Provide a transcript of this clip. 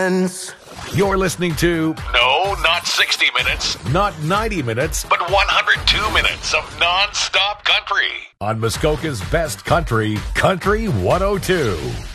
friends. You're listening to No, not 60 minutes, not 90 minutes but 102 minutes of non-stop country. on Muskoka's best country, Country 102.